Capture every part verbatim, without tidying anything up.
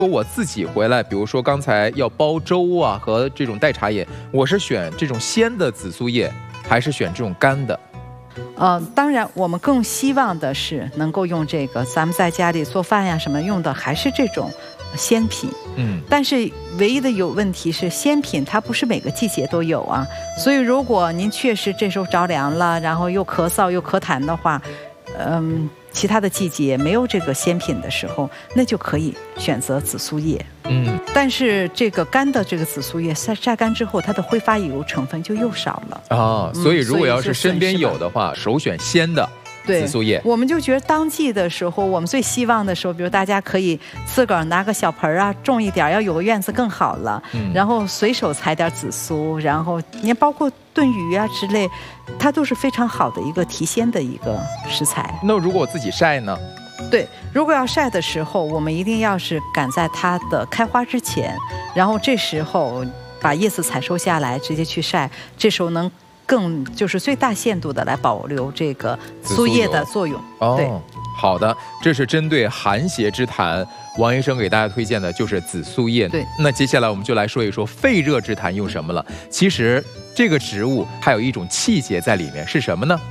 如果我自己回来，比如说刚才要煲粥啊和这种代茶饮，我是选这种鲜的紫苏叶，还是选这种干的？ 呃，当然，我们更希望的是能够用这个，咱们在家里做饭呀什么用的还是这种鲜品。 嗯， 但是唯一的有问题是，鲜品它不是每个季节都有啊。所以如果您确实这时候着凉了，然后又咳嗽又咳痰的话，嗯。其他的季节没有这个鲜品的时候，那就可以选择紫苏叶。 嗯， 但是这个干的这个紫苏叶晒晒干之后，它的挥发油成分就又少了啊。所以如果要是身边有的话， 嗯、 首选鲜的紫苏叶。 我们就觉得当季的时候，我们最希望的时候，比如大家可以自个儿拿个小盆啊，种一点，要有个院子更好了。嗯、然后随手采点紫苏，然后你看包括炖鱼啊之类，它都是非常好的一个提鲜的一个食材。 那如果我自己晒呢？ 对，如果要晒的时候，我们一定要是赶在它的开花之前，然后这时候把叶子采收下来，直接去晒，这时候能更就是最大限度的来保留这个苏叶的作用。 哦，对，好的，这是针对寒邪之痰，王医生给大家推荐的就是紫苏叶。 对， 那接下来我们就来说一说肺热之痰用什么了。其实这个植物还有一种气节在里面，是什么呢？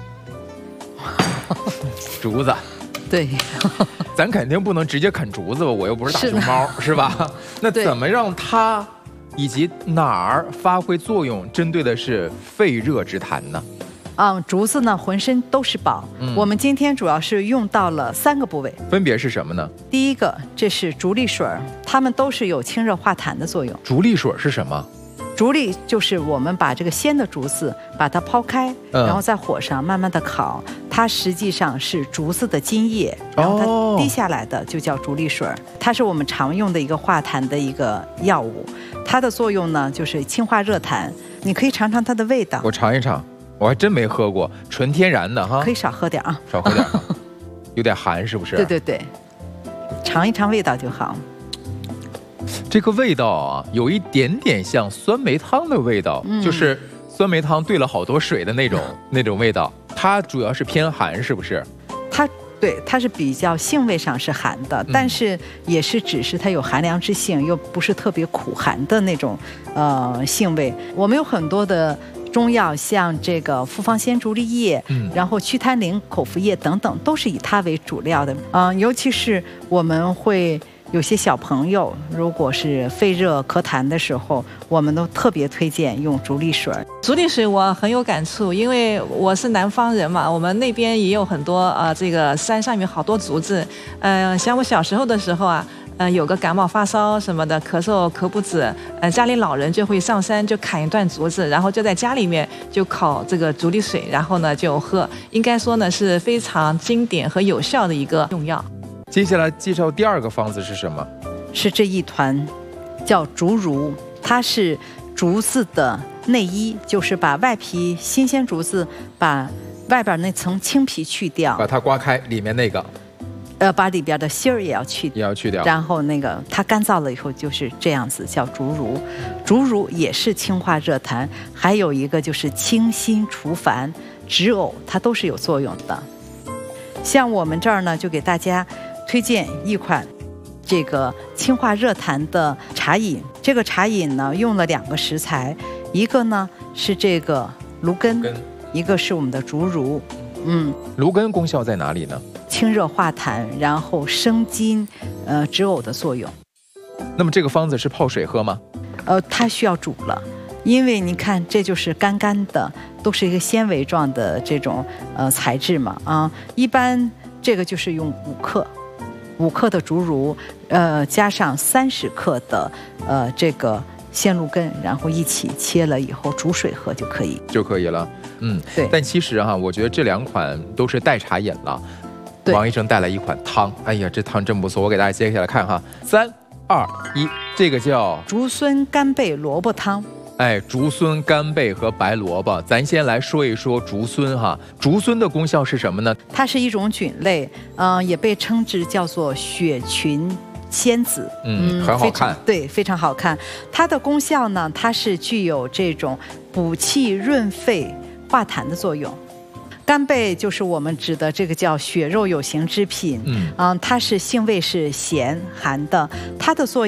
竹子。 对， 咱肯定不能直接啃竹子吧，我又不是大熊猫， 是, 是吧？那怎么让它以及哪儿发挥作用，针对的是肺热之痰呢？ 嗯，竹子呢浑身都是宝、嗯，我们今天主要是用到了三个部位， 分别是什么呢？第一个，这是竹沥水，它们都是有清热化痰的作用。 竹沥水是什么？ 竹沥就是我们把这个鲜的竹子把它抛开、嗯，然后在火上慢慢的烤，它实际上是竹子的茎叶，然后它滴下来的就叫竹沥水、哦，它是我们常用的一个化痰的一个药物，它的作用呢就是清化热痰，你可以尝尝它的味道。 我尝一尝，我还真没喝过，纯天然的哈， 可以少喝点啊， 少喝点，有点寒是不是？ 对对对，尝一尝味道就好。 这个味道啊，有一点点像酸梅汤的味道，嗯、就是酸梅汤兑了好多水的那种那种味道。它主要是偏寒，是不是？ 它对，它是比较性味上是寒的，嗯、但是也是只是它有寒凉之性，又不是特别苦寒的那种呃性味。我们有很多的中药，像这个复方仙竹沥叶，嗯，然后祛痰灵口服液等等，都是以它为主料的。嗯、呃，尤其是我们会。有些小朋友如果是肺热咳痰的时候，我们都特别推荐用竹沥水。 竹沥水我很有感触，因为我是南方人嘛，我们那边也有很多呃，这个山上面好多竹子。嗯、呃，像我小时候的时候啊，呃，有个感冒发烧什么的，咳嗽咳不止，呃，家里老人就会上山就砍一段竹子，然后就在家里面就烤这个竹沥水，然后呢就喝。应该说呢是非常经典和有效的一个用药。 接下来介绍第二个方子是什么？ 是这一团，叫竹茹，它是竹子的内衣，就是把外皮新鲜竹子把外边那层青皮去掉， 把它刮开，里面那个， 呃，把里边的芯儿也要去， 也要去掉， 然后那个它干燥了以后就是这样子，叫竹茹。竹茹也是清化热痰，还有一个就是清心除烦、止呕，它都是有作用的。像我们这儿呢，就给大家推荐一款这个清化热痰的茶饮。这个茶饮呢，用了两个食材，一个呢是这个芦根，一个是我们的竹茹。嗯， 芦根功效在哪里呢？ 清热化痰，然后生津，呃，止呕的作用。 那么这个方子是泡水喝吗？ 呃，它需要煮了，因为你看这就是干干的，都是一个纤维状的这种呃材质嘛啊，一般这个就是用五克。五克的竹茹，呃，加上三十克的呃这个鲜芦根，然后一起切了以后煮水喝就可以， 就可以了。嗯， 对。 但其实哈、啊，我觉得这两款都是代茶饮了。王医生带来一款汤，哎呀，这汤真不错，我给大家接下来看哈，三二一，这个叫竹荪干贝萝卜汤。 哎，竹荪、干贝和白萝卜，咱先来说一说竹荪哈。竹荪的功效是什么呢？ 它是一种菌类，嗯、呃，也被称之叫做血群仙子， 嗯，很好看， 对，非常好看。它的功效呢，它是具有这种补气润肺、化痰的作用。干贝就是我们指的这个叫血肉有形之品，嗯，嗯、呃，它是性味是咸寒的，它的作用。